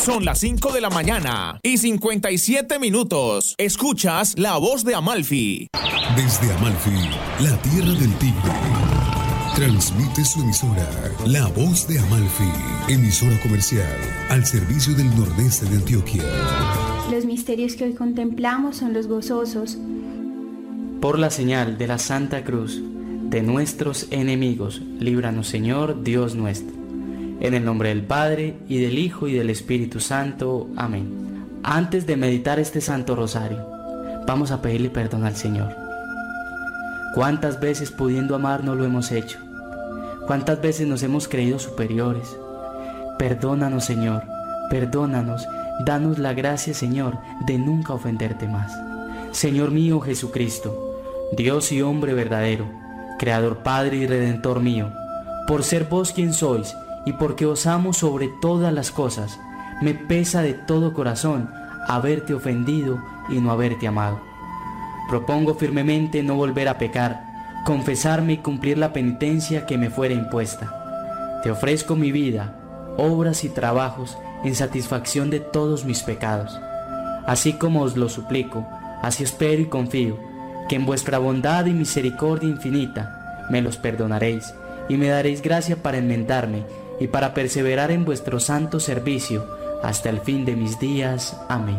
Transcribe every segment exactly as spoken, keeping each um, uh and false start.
Son las cinco de la mañana y cincuenta y siete minutos. Escuchas La Voz de Amalfi. Desde Amalfi, la tierra del tigre. Transmite su emisora, La Voz de Amalfi, emisora comercial al servicio del nordeste de Antioquia. Los misterios que hoy contemplamos son los gozosos. Por la señal de la Santa Cruz de nuestros enemigos, líbranos, Señor, Dios nuestro. En el nombre del Padre, y del Hijo, y del Espíritu Santo. Amén. Antes de meditar este Santo Rosario, vamos a pedirle perdón al Señor. ¿Cuántas veces pudiendo amar no lo hemos hecho? ¿Cuántas veces nos hemos creído superiores? Perdónanos, Señor, perdónanos, danos la gracia, Señor, de nunca ofenderte más. Señor mío Jesucristo, Dios y hombre verdadero, Creador, Padre y Redentor mío, por ser vos quien sois, y porque os amo sobre todas las cosas, me pesa de todo corazón haberte ofendido y no haberte amado. Propongo firmemente no volver a pecar, confesarme y cumplir la penitencia que me fuera impuesta. Te ofrezco mi vida, obras y trabajos en satisfacción de todos mis pecados. Así como os lo suplico, así espero y confío, que en vuestra bondad y misericordia infinita me los perdonaréis y me daréis gracia para enmendarme y para perseverar en vuestro santo servicio hasta el fin de mis días. Amén.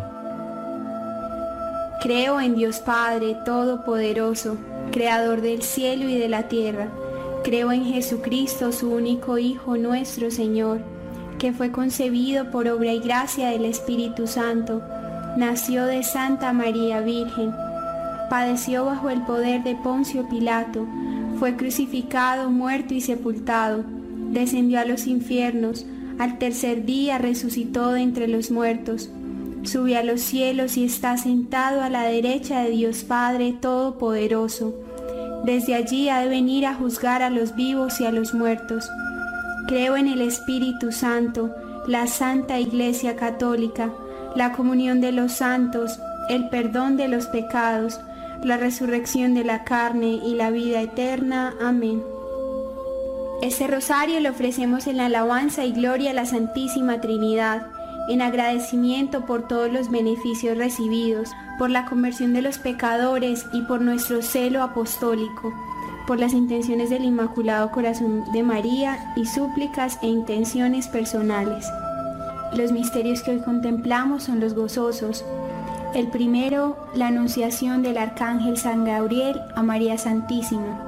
Creo en Dios Padre Todopoderoso, Creador del cielo y de la tierra. Creo en Jesucristo, su único Hijo, nuestro Señor, que fue concebido por obra y gracia del Espíritu Santo, nació de Santa María Virgen, padeció bajo el poder de Poncio Pilato, fue crucificado, muerto y sepultado, descendió a los infiernos, al tercer día resucitó de entre los muertos, subió a los cielos y está sentado a la derecha de Dios Padre Todopoderoso. Desde allí ha de venir a juzgar a los vivos y a los muertos. Creo en el Espíritu Santo, la Santa Iglesia Católica, la comunión de los santos, el perdón de los pecados, la resurrección de la carne y la vida eterna. Amén. Este rosario lo ofrecemos en la alabanza y gloria a la Santísima Trinidad, en agradecimiento por todos los beneficios recibidos, por la conversión de los pecadores y por nuestro celo apostólico, por las intenciones del Inmaculado Corazón de María y súplicas e intenciones personales. Los misterios que hoy contemplamos son los gozosos. El primero, la anunciación del Arcángel San Gabriel a María Santísima.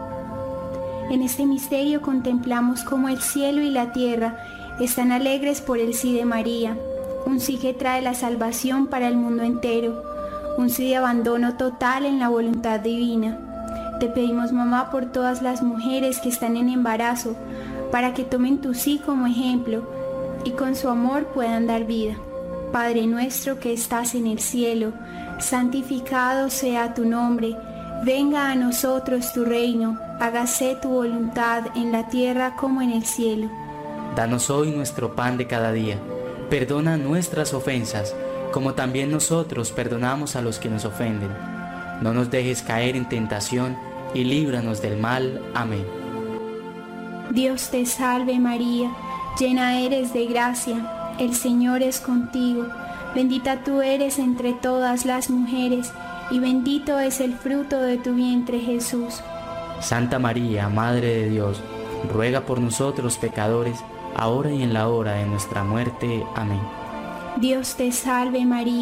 En este misterio contemplamos cómo el cielo y la tierra están alegres por el sí de María, un sí que trae la salvación para el mundo entero, un sí de abandono total en la voluntad divina. Te pedimos, mamá, por todas las mujeres que están en embarazo, para que tomen tu sí como ejemplo y con su amor puedan dar vida. Padre nuestro que estás en el cielo, santificado sea tu nombre. Venga a nosotros tu reino, hágase tu voluntad en la tierra como en el cielo. Danos hoy nuestro pan de cada día. Perdona nuestras ofensas, como también nosotros perdonamos a los que nos ofenden. No nos dejes caer en tentación y líbranos del mal. Amén. Dios te salve María, llena eres de gracia, el Señor es contigo. Bendita tú eres entre todas las mujeres, y bendito es el fruto de tu vientre Jesús. Santa María, Madre de Dios, ruega por nosotros pecadores, ahora y en la hora de nuestra muerte. Amén. Dios te salve María,